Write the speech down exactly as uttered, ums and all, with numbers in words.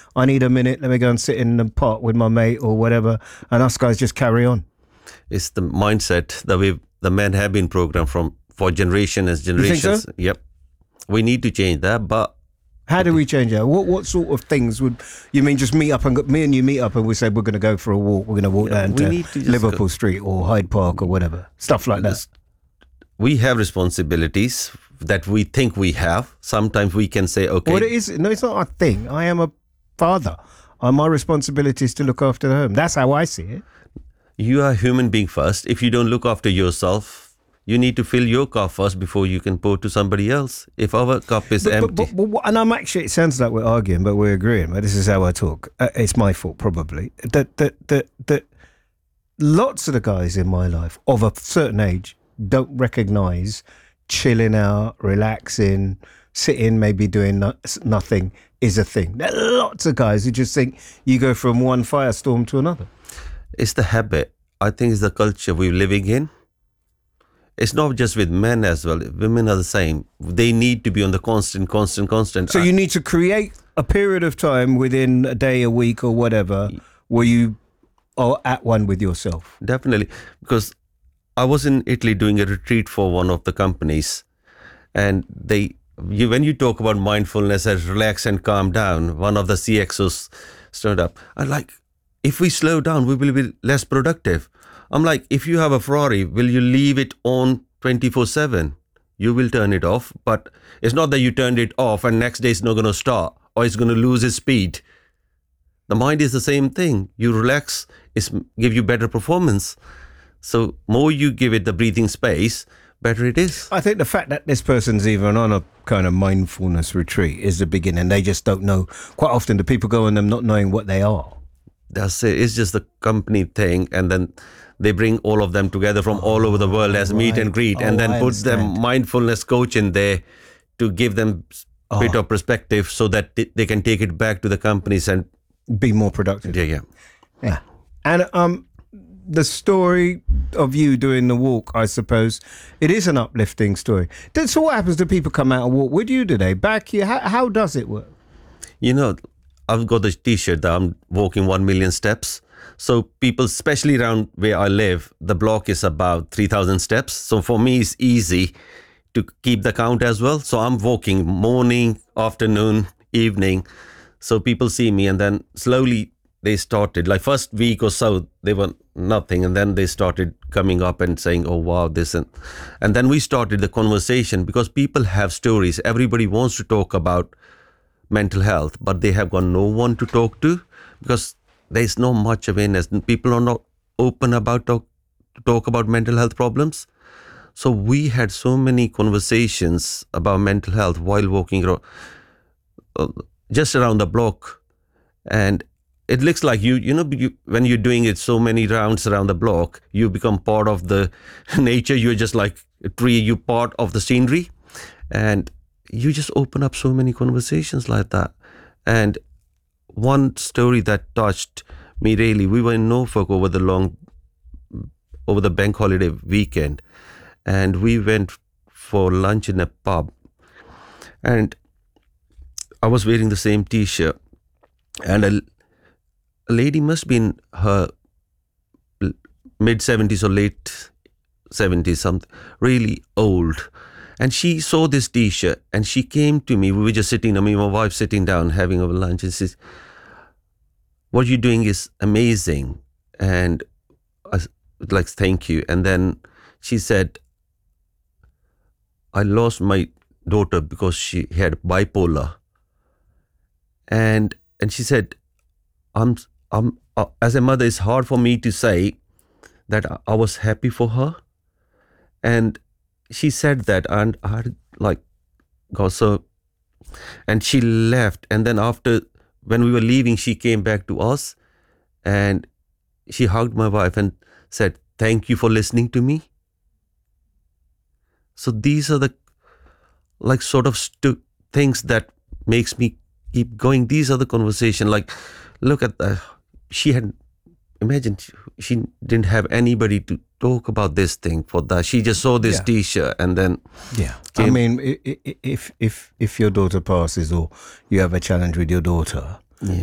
I need a minute, let me go and sit in the park with my mate or whatever, and us guys just carry on. It's the mindset that we the men have been programmed from for generation as generations. You think so? Yep. We need to change that, but how do we change that? What what sort of things would you mean? Just meet up and go, me and you meet up and we say we're going to go for a walk. We're going to walk yeah, down to, to Liverpool go. Street or Hyde Park or whatever, stuff like that. We have responsibilities that we think we have. Sometimes we can say, okay. Well, it is no, it's not a thing. I am a father. And my responsibility is to look after the home. That's how I see it. You are a human being first. If you don't look after yourself, you need to fill your cup first before you can pour to somebody else. If our cup is but, empty. But, but, but, and I'm actually, it sounds like we're arguing, but we're agreeing. But this is how I talk. Uh, it's my fault, probably. That, that, that, that lots of the guys in my life of a certain age don't recognise chilling out, relaxing, sitting, maybe doing no, nothing is a thing. There are lots of guys who just think you go from one firestorm to another. It's the habit. I think it's the culture we're living in. It's not just with men as well. Women are the same. They need to be on the constant, constant, constant. So you need to create a period of time within a day, a week or whatever, where you are at one with yourself. Definitely. Because I was in Italy doing a retreat for one of the companies, and they, you, when you talk about mindfulness as relax and calm down, one of the C X Os stood up. I'm like, if we slow down, we will be less productive. I'm like, if you have a Ferrari, will you leave it on twenty-four seven? You will turn it off, but it's not that you turned it off and next day it's not going to start or it's going to lose its speed. The mind is the same thing. You relax, it's give you better performance. So more you give it the breathing space, better it is. I think the fact that this person's even on a kind of mindfulness retreat is the beginning. They just don't know. Quite often the people go on them not knowing what they are. That's it. It's just the company thing, and then they bring all of them together from oh, all over the world as right. meet and greet, oh, and then I put them mindfulness coach in there to give them a oh. bit of perspective so that they can take it back to the companies and be more productive. Yeah, yeah, yeah. And um, the story of you doing the walk, I suppose, it is an uplifting story. So what happens to people come out and walk with you today? Back here, how, how does it work? You know, I've got the t-shirt that I'm walking one million steps. So people, especially around where I live, the block is about three thousand steps. So for me, it's easy to keep the count as well. So I'm walking morning, afternoon, evening. So people see me, and then slowly they started, like first week or so, they were nothing. And then they started coming up and saying, oh, wow, this. And, and then we started the conversation because people have stories. Everybody wants to talk about mental health, but they have got no one to talk to because there's not much awareness. People are not open about talk, talk about mental health problems. So we had so many conversations about mental health while walking around, uh, just around the block. And it looks like you, you know, you, when you're doing it so many rounds around the block, you become part of the nature. You're just like a tree, you're part of the scenery. And you just open up so many conversations like that. And one story that touched me really, we were in Norfolk over the long, over the bank holiday weekend, and we went for lunch in a pub. And I was wearing the same t-shirt, and a, a lady must be in her mid seventies or late seventies, something really old. And she saw this t-shirt and she came to me. We were just sitting, I mean, my wife sitting down having our lunch, and she says, what you're doing is amazing. And I was like, thank you. And then she said, I lost my daughter because she had bipolar. And and she said, I'm, I'm, uh, as a mother, it's hard for me to say that I was happy for her. And she said that, and I had like, God, so, and she left. And then after, when we were leaving, she came back to us and she hugged my wife and said, thank you for listening to me. So these are the, like, sort of stu- things that makes me keep going. These are the conversation, like, look at the, she had, imagine she didn't have anybody to talk about this thing for that. She just saw this yeah. t-shirt and then yeah came. I mean, if if if if your daughter passes or you have a challenge with your daughter,